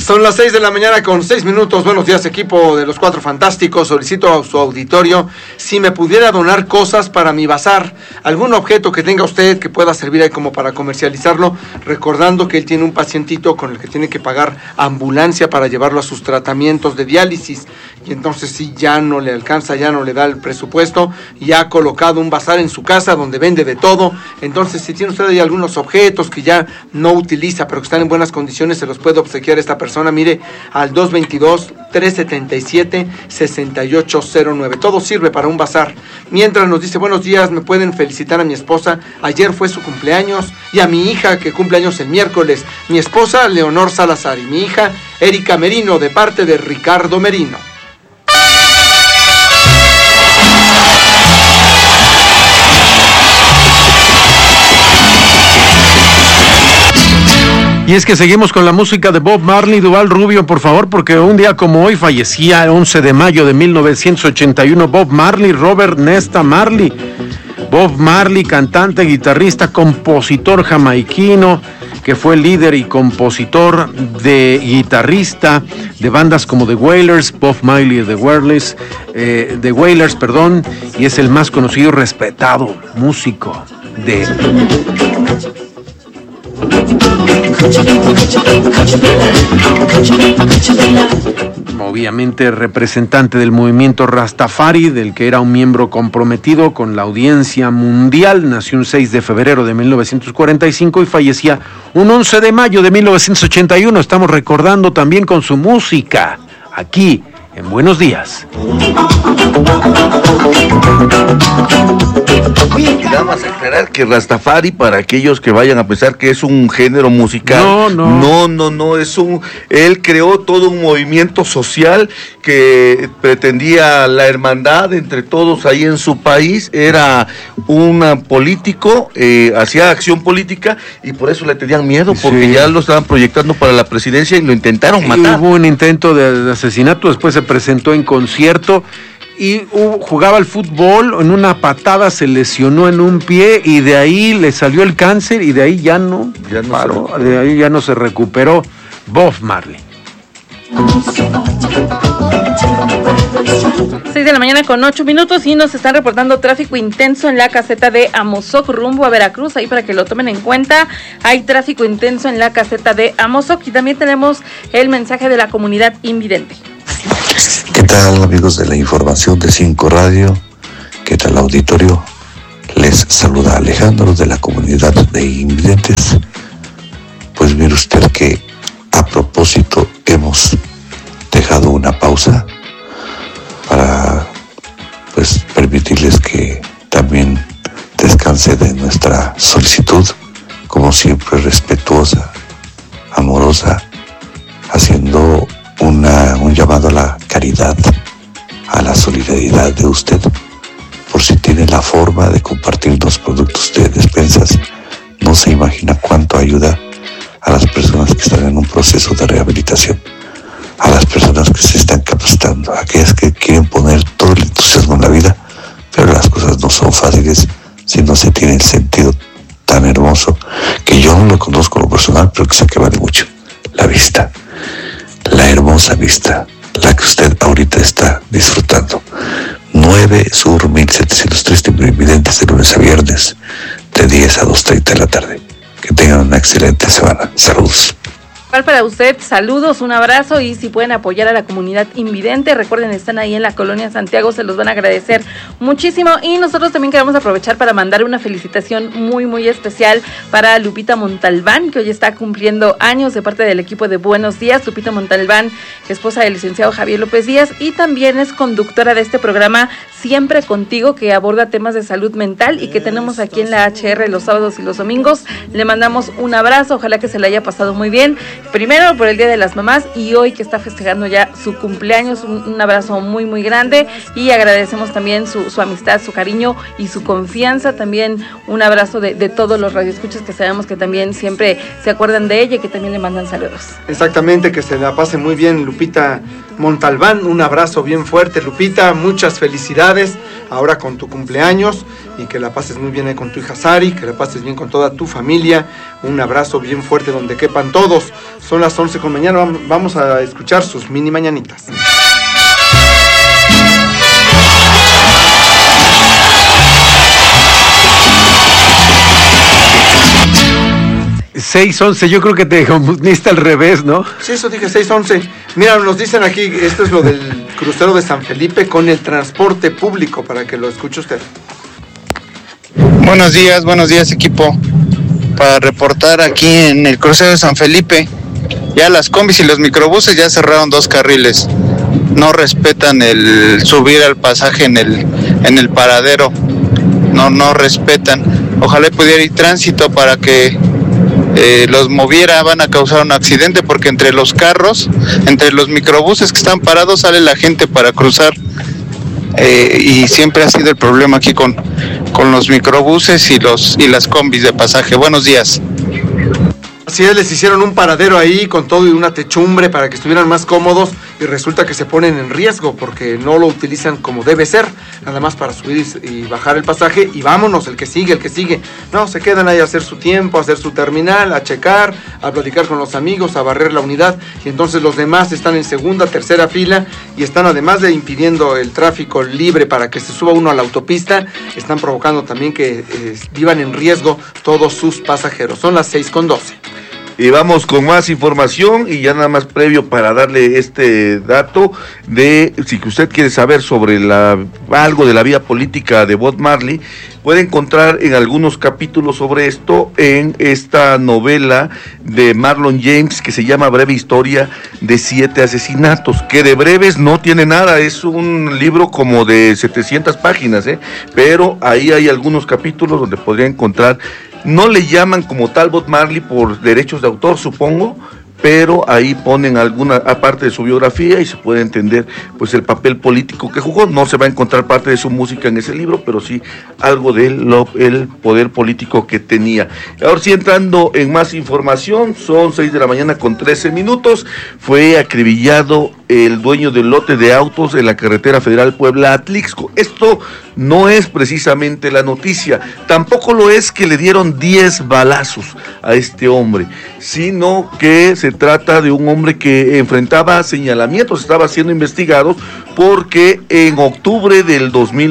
Son las 6 de la mañana con 6 minutos. Buenos días, equipo de los Cuatro Fantásticos. Solicito a su auditorio si me pudiera donar cosas para mi bazar, algún objeto que tenga usted que pueda servir ahí como para comercializarlo, recordando que él tiene un pacientito con el que tiene que pagar ambulancia para llevarlo a sus tratamientos de diálisis, y entonces si ya no le alcanza, ya no le da el presupuesto, y ha colocado un bazar en su casa donde vende de todo. Entonces, si tiene usted ahí algunos objetos que ya no utiliza pero que están en buenas condiciones, se los puede obsequiar a esta persona. Mire, al 222-377-6809. Todo sirve para un bazar. Mientras nos dice: buenos días, me pueden felicitar a mi esposa, ayer fue su cumpleaños, y a mi hija que cumple años el miércoles, mi esposa Leonor Salazar, y mi hija Erika Merino, de parte de Ricardo Merino. Y es que seguimos con la música de Bob Marley. Duval Rubio, por favor, porque un día como hoy fallecía, el 11 de mayo de 1981, Bob Marley, Robert Nesta Marley. Bob Marley, cantante, guitarrista, compositor jamaiquino, que fue líder y compositor de guitarrista de bandas como The Wailers, Bob Marley The Wailers, y es el más conocido y respetado músico de... Obviamente representante del movimiento Rastafari, del que era un miembro comprometido con la audiencia mundial. Nació un 6 de febrero de 1945 y fallecía un 11 de mayo de 1981. Estamos recordando también con su música aquí en Buenos Días. Nada más aclarar que Rastafari, para aquellos que vayan a pensar que es un género musical, no, él creó todo un movimiento social que pretendía la hermandad entre todos ahí en su país. Era un político, hacía acción política, y por eso le tenían miedo, porque ya lo estaban proyectando para la presidencia y lo intentaron matar. Hubo un intento de asesinato, después se presentó en concierto y jugaba al fútbol, en una patada se lesionó en un pie y de ahí le salió el cáncer y de ahí ya no paró, de ahí ya no se recuperó. Bob Marley. 6 de la mañana con 8 minutos y nos están reportando tráfico intenso en la caseta de Amozoc rumbo a Veracruz, ahí para que lo tomen en cuenta. Hay tráfico intenso en la caseta de Amozoc y también tenemos el mensaje de la comunidad invidente. ¿Qué tal, amigos de la información de 5 Radio? ¿Qué tal, auditorio? Les saluda Alejandro de la comunidad de invidentes. Pues mire usted que a propósito hemos dejado una pausa para permitirles que también descanse de nuestra solicitud, como siempre respetuosa, amorosa, haciendo un llamado a la caridad, a la solidaridad de usted, por si tiene la forma de compartir los productos de despensas. No se imagina cuánto ayuda a las personas que están en un proceso de rehabilitación, a las personas que se están capacitando, a aquellas que quieren poner todo el entusiasmo en la vida, pero las cosas no son fáciles si no se tiene el sentido tan hermoso, que yo no lo conozco en lo personal, pero que sé que vale mucho: la vista. La hermosa vista, la que usted ahorita está disfrutando. 9 Sur 1703 de Invidentes, de lunes a viernes, de 10 a 2:30 de la tarde. Que tengan una excelente semana. Saludos. Para usted, saludos, un abrazo, y si pueden apoyar a la comunidad invidente, recuerden, están ahí en la colonia Santiago, se los van a agradecer muchísimo. Y nosotros también queremos aprovechar para mandar una felicitación muy muy especial para Lupita Montalbán, que hoy está cumpliendo años, de parte del equipo de Buenos Días. Lupita Montalbán, esposa del licenciado Javier López Díaz, y también es conductora de este programa Siempre Contigo, que aborda temas de salud mental y que tenemos aquí en la HR los sábados y los domingos. Le mandamos un abrazo, ojalá que se le haya pasado muy bien, primero por el Día de las Mamás y hoy que está festejando ya su cumpleaños. Un abrazo muy muy grande y agradecemos también su amistad, su cariño y su confianza. También un abrazo de todos los radioescuchas que sabemos que también siempre se acuerdan de ella y que también le mandan saludos. Exactamente, que se la pase muy bien Lupita Montalbán, un abrazo bien fuerte, Lupita, muchas felicidades ahora con tu cumpleaños, y que la pases muy bien ahí con tu hija Sari, que la pases bien con toda tu familia, un abrazo bien fuerte donde quepan todos. Son las 11 con mañana, vamos a escuchar sus mini mañanitas. 6:11, yo creo que te confundiste al revés, ¿no? Sí, eso dije 6:11. Mira, nos dicen aquí, esto es lo del crucero de San Felipe con el transporte público, para que lo escuche usted. Buenos días equipo. Para reportar aquí en el crucero de San Felipe, ya las combis y los microbuses ya cerraron 2 carriles. No respetan el subir al pasaje en el paradero. No respetan. Ojalá pudiera ir tránsito para que los moviera. Van a causar un accidente porque entre los carros, entre los microbuses que están parados, sale la gente para cruzar. Y siempre ha sido el problema aquí con los microbuses y las combis de pasaje. Buenos días. Así es, les hicieron un paradero ahí con todo y una techumbre para que estuvieran más cómodos, y resulta que se ponen en riesgo porque no lo utilizan como debe ser, nada más para subir y bajar el pasaje y vámonos, el que sigue. No, se quedan ahí a hacer su tiempo, a hacer su terminal, a checar, a platicar con los amigos, a barrer la unidad, y entonces los demás están en segunda, tercera fila y están, además de impidiendo el tráfico libre para que se suba uno a la autopista, están provocando también que vivan en riesgo todos sus pasajeros. Son las 6:12. Y vamos con más información, y ya nada más previo para darle este dato de, si usted quiere saber sobre algo de la vida política de Bob Marley, puede encontrar en algunos capítulos sobre esto en esta novela de Marlon James que se llama Breve Historia de 7 asesinatos, que de breves no tiene nada, es un libro como de 700 páginas, pero ahí hay algunos capítulos donde podría encontrar. No le llaman como tal Bob Marley por derechos de autor, supongo, pero ahí ponen alguna parte de su biografía y se puede entender pues el papel político que jugó. No se va a encontrar parte de su música en ese libro, pero sí algo de el poder político que tenía. Ahora sí, entrando en más información, son 6:13 a.m, fue acribillado el dueño del lote de autos en la carretera federal Puebla-Atlixco. Esto no es precisamente la noticia, tampoco lo es que le dieron 10 balazos a este hombre, sino que se trata de un hombre que enfrentaba señalamientos, estaba siendo investigado porque en octubre del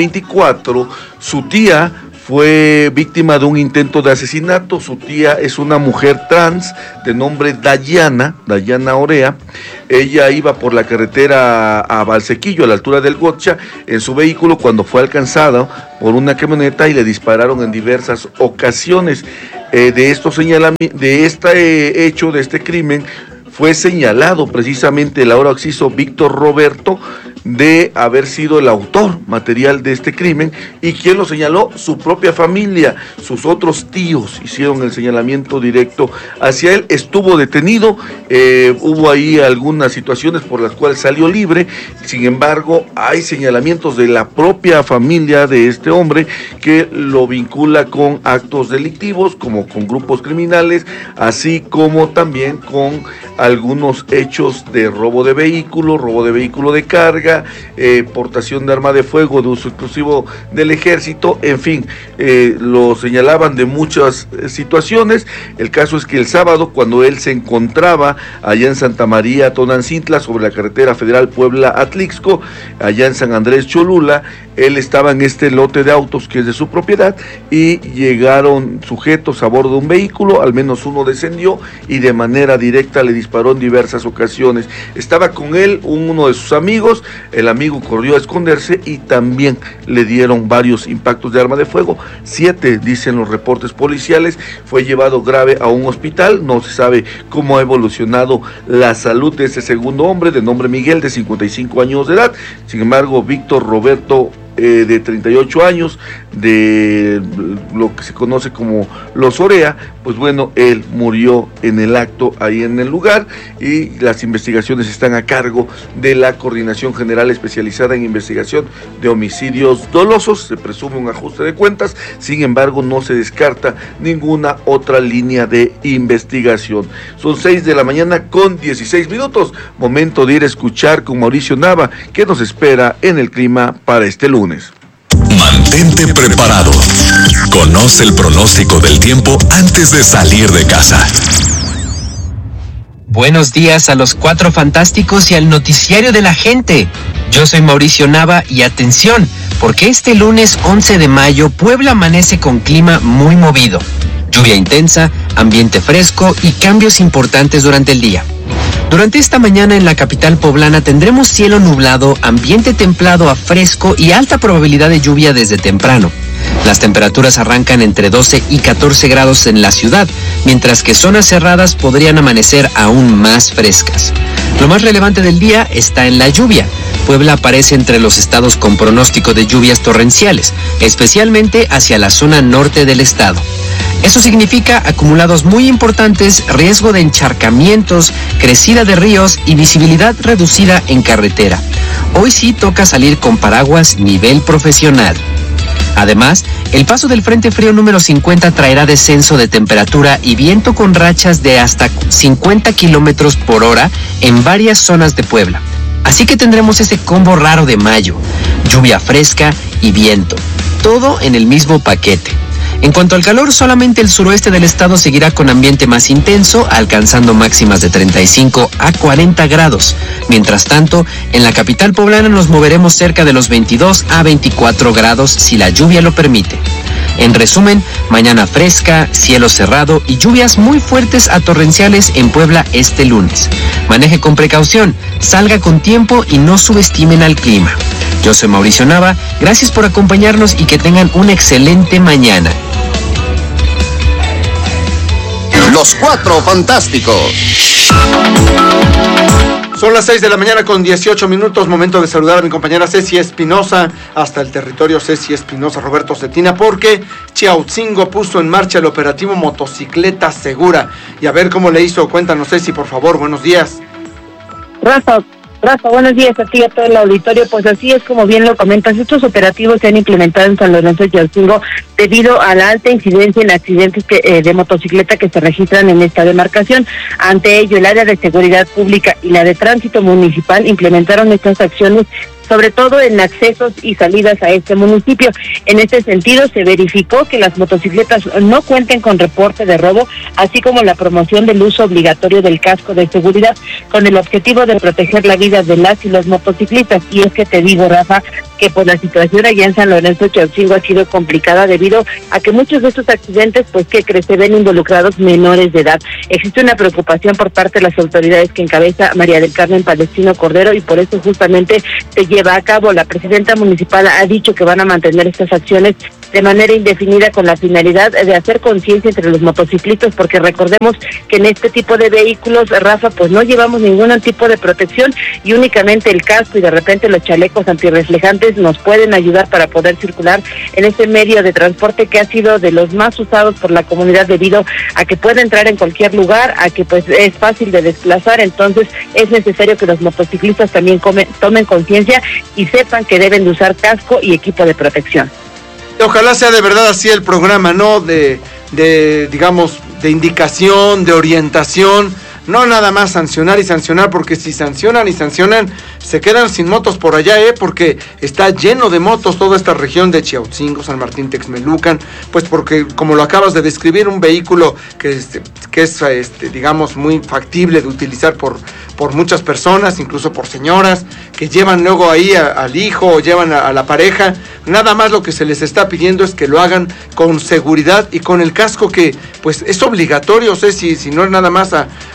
2024 su tía fue víctima de un intento de asesinato. Su tía es una mujer trans de nombre Dayana Orea. Ella iba por la carretera a Valsequillo, a la altura del Gotcha, en su vehículo cuando fue alcanzada por una camioneta y le dispararon en diversas ocasiones. De este hecho, de este crimen, fue señalado precisamente el ahora occiso Víctor Roberto de haber sido el autor material de este crimen. ¿Y quién lo señaló? Su propia familia, sus otros tíos hicieron el señalamiento directo hacia él. Estuvo detenido, hubo ahí algunas situaciones por las cuales salió libre. Sin embargo, hay señalamientos de la propia familia de este hombre que lo vincula con actos delictivos, como con grupos criminales, así como también con algunos hechos de robo de vehículo de carga, portación de arma de fuego de uso exclusivo del ejército, en fin, lo señalaban de muchas situaciones. El caso es que el sábado, cuando él se encontraba allá en Santa María Tonancintla, sobre la carretera federal Puebla-Atlixco, allá en San Andrés Cholula, él estaba en este lote de autos que es de su propiedad, y llegaron sujetos a bordo de un vehículo, al menos uno descendió y de manera directa le disparó en diversas ocasiones. Estaba con él uno de sus amigos, el amigo corrió a esconderse y también le dieron varios impactos de arma de fuego, 7 dicen los reportes policiales. Fue llevado grave a un hospital, no se sabe cómo ha evolucionado la salud de ese segundo hombre, de nombre Miguel, de 55 años de edad. Sin embargo, Víctor Roberto, de 38 años, de lo que se conoce como los Orea, pues bueno, él murió en el acto ahí en el lugar, y las investigaciones están a cargo de la Coordinación General Especializada en Investigación de Homicidios Dolosos. Se presume un ajuste de cuentas, sin embargo no se descarta ninguna otra línea de investigación. Son 6:16 a.m, momento de ir a escuchar con Mauricio Nava qué nos espera en el clima para este lunes. Mantente preparado. Conoce el pronóstico del tiempo antes de salir de casa. Buenos días a los 4 fantásticos y al noticiario de la gente. Yo soy Mauricio Nava y atención, porque este lunes 11 de mayo Puebla amanece con clima muy movido. Lluvia intensa, ambiente fresco y cambios importantes durante el día. Durante esta mañana en la capital poblana tendremos cielo nublado, ambiente templado a fresco y alta probabilidad de lluvia desde temprano. Las temperaturas arrancan entre 12 y 14 grados en la ciudad, mientras que zonas cerradas podrían amanecer aún más frescas. Lo más relevante del día está en la lluvia. Puebla aparece entre los estados con pronóstico de lluvias torrenciales, especialmente hacia la zona norte del estado. Eso significa acumulados muy importantes, riesgo de encharcamientos, crecida de ríos y visibilidad reducida en carretera. Hoy sí toca salir con paraguas nivel profesional. Además, el paso del Frente Frío número 50 traerá descenso de temperatura y viento con rachas de hasta 50 kilómetros por hora en varias zonas de Puebla. Así que tendremos ese combo raro de mayo, lluvia fresca y viento, todo en el mismo paquete. En cuanto al calor, solamente el suroeste del estado seguirá con ambiente más intenso, alcanzando máximas de 35 a 40 grados. Mientras tanto, en la capital poblana nos moveremos cerca de los 22 a 24 grados si la lluvia lo permite. En resumen, mañana fresca, cielo cerrado y lluvias muy fuertes a torrenciales en Puebla este lunes. Maneje con precaución, salga con tiempo y no subestimen al clima. Yo soy Mauricio Nava, gracias por acompañarnos y que tengan una excelente mañana. Los 4 Fantásticos. Son las 6 de la mañana con 18 minutos, momento de saludar a mi compañera Ceci Espinosa, hasta el territorio Ceci Espinosa, Roberto Cetina, porque Chiautzingo puso en marcha el operativo Motocicleta Segura. Y a ver cómo le hizo, cuéntanos Ceci, por favor, buenos días. Rafa, buenos días a ti y a todo el auditorio. Pues así es como bien lo comentas, estos operativos se han implementado en San Lorenzo de Chiautzingo debido a la alta incidencia en accidentes de motocicleta que se registran en esta demarcación. Ante ello, el área de seguridad pública y la de tránsito municipal implementaron estas acciones, sobre todo en accesos y salidas a este municipio. En este sentido, se verificó que las motocicletas no cuenten con reporte de robo, así como la promoción del uso obligatorio del casco de seguridad, con el objetivo de proteger la vida de las y los motociclistas. Y es que te digo, Rafa, que pues la situación allá en San Lorenzo de Chiautzingo ha sido complicada debido a que muchos de estos accidentes, pues que se ven involucrados menores de edad. Existe una preocupación por parte de las autoridades que encabeza María del Carmen Palestino Cordero, y por eso justamente se lleva a cabo. La presidenta municipal ha dicho que van a mantener estas acciones de manera indefinida con la finalidad de hacer conciencia entre los motociclistas, porque recordemos que en este tipo de vehículos, Rafa, pues no llevamos ningún tipo de protección y únicamente el casco y de repente los chalecos antirreflejantes nos pueden ayudar para poder circular en este medio de transporte que ha sido de los más usados por la comunidad debido a que puede entrar en cualquier lugar, a que pues es fácil de desplazar. Entonces es necesario que los motociclistas también tomen conciencia y sepan que deben de usar casco y equipo de protección. Ojalá sea de verdad así el programa, ¿no? De digamos, de indicación, de orientación, no nada más sancionar y sancionar, porque si sancionan y sancionan, se quedan sin motos por allá, porque está lleno de motos toda esta región de Chiautzingo, San Martín Texmelucan, pues porque, como lo acabas de describir, un vehículo que es digamos, muy factible de utilizar por muchas personas, incluso por señoras, que llevan luego ahí al hijo o llevan a la pareja. Nada más lo que se les está pidiendo es que lo hagan con seguridad y con el casco, que pues es obligatorio, si no es nada más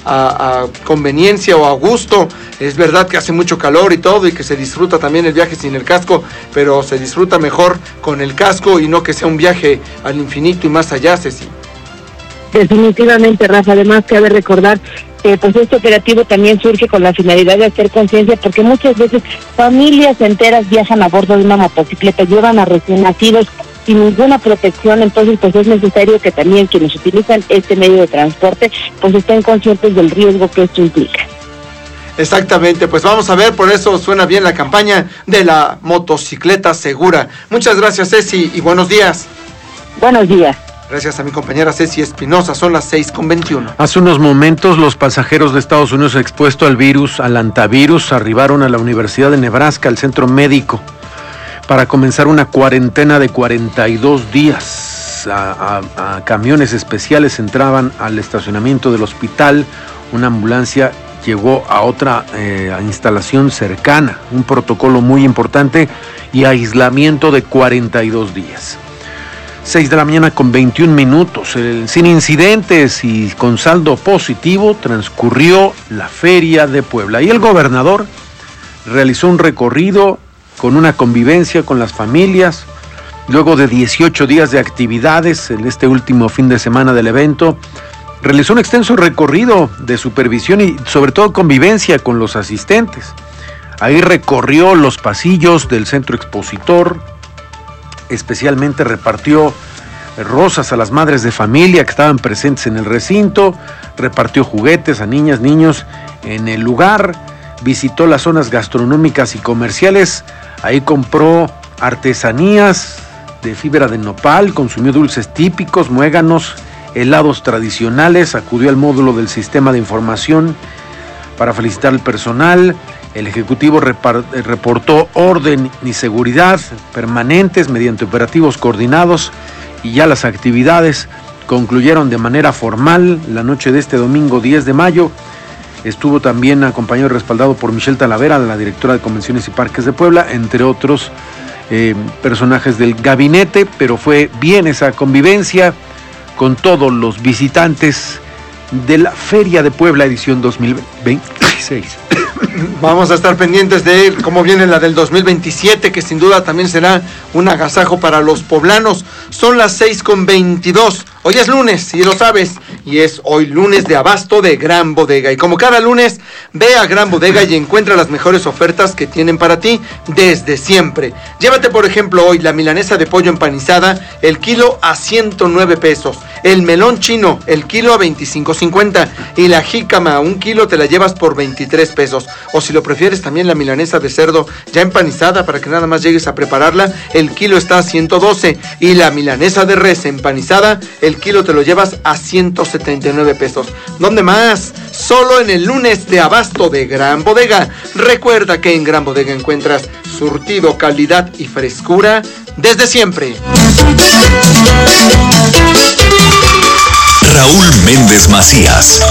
a conveniencia o a gusto. Es verdad que hace mucho calor y todo, y que se disfruta también el viaje sin el casco, pero se disfruta mejor con el casco y no que sea un viaje al infinito y más allá, Ceci. Definitivamente, Rafa. Además, cabe recordar que pues este operativo también surge con la finalidad de hacer conciencia, porque muchas veces familias enteras viajan a bordo de una motocicleta, llevan a recién nacidos sin ninguna protección. Entonces pues es necesario que también quienes utilizan este medio de transporte pues estén conscientes del riesgo que esto implica. Exactamente, pues vamos a ver, por eso suena bien la campaña de la motocicleta segura. Muchas gracias, Ceci, y buenos días. Buenos días. Gracias a mi compañera Ceci Espinosa, son las 6:21. Hace unos momentos los pasajeros de Estados Unidos expuestos al antivirus, arribaron a la Universidad de Nebraska, al centro médico, para comenzar una cuarentena de 42 días. A camiones especiales entraban al estacionamiento del hospital una ambulancia llegó a otra instalación cercana, un protocolo muy importante y aislamiento de 42 días. 6 de la mañana con 21 minutos, sin incidentes y con saldo positivo transcurrió la Feria de Puebla y el gobernador realizó un recorrido con una convivencia con las familias. Luego de 18 días de actividades en este último fin de semana del evento, realizó un extenso recorrido de supervisión y sobre todo convivencia con los asistentes. Ahí recorrió los pasillos del centro expositor, especialmente repartió rosas a las madres de familia que estaban presentes en el recinto, repartió juguetes a niñas, niños en el lugar, visitó las zonas gastronómicas y comerciales, ahí compró artesanías de fibra de nopal, consumió dulces típicos, muéganos, helados tradicionales, acudió al módulo del sistema de información para felicitar al personal. El ejecutivo reportó orden y seguridad permanentes mediante operativos coordinados y ya las actividades concluyeron de manera formal la noche de este domingo 10 de mayo. Estuvo también acompañado y respaldado por Michelle Talavera, la directora de Convenciones y Parques de Puebla, entre otros personajes del gabinete, pero fue bien esa convivencia con todos los visitantes de la Feria de Puebla edición 2026. Vamos a estar pendientes de cómo viene la del 2027, que sin duda también será un agasajo para los poblanos. Son las 6:22. Hoy es lunes, y lo sabes, y es hoy lunes de abasto de Gran Bodega. Y como cada lunes, ve a Gran Bodega y encuentra las mejores ofertas que tienen para ti desde siempre. Llévate, por ejemplo, hoy la milanesa de pollo empanizada, el kilo a 109 pesos. El melón chino, el kilo a 25.50. Y la jícama, 1 kilo, te la llevas por 23 pesos. O si lo prefieres, también la milanesa de cerdo ya empanizada, para que nada más llegues a prepararla, el kilo está a 112. Y la milanesa de res empanizada, el kilo te lo llevas a 179 pesos. ¿Dónde más? Solo en el lunes de abasto de Gran Bodega. Recuerda que en Gran Bodega encuentras surtido, calidad y frescura desde siempre. Raúl Méndez Macías.